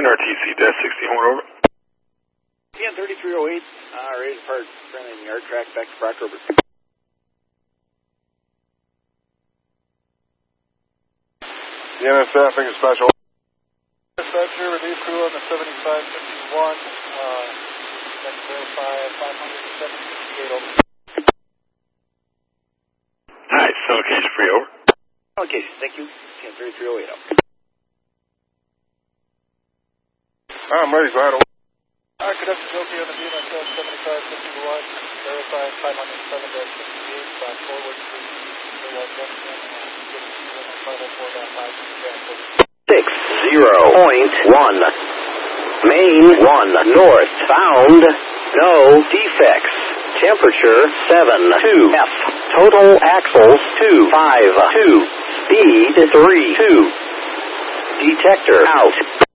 Houston, RTC, dash 61 over. TN 3308, ready to depart, friendly in yard track, back to Brock Herbert. DNS traffic is special. Dispatcher, relief crew on the 7551, next verify 578 over. Nice, location free over. Location, thank you. TN 3308 up. I'm ready, vital. Cadet Suzuki on the DNS 7551, verify 507-68, forward to Railroad Junction, 504.5. 60.1. Main 1 north found. No defects. Temperature 72 F. Total axles 252. Speed 32. Detector out.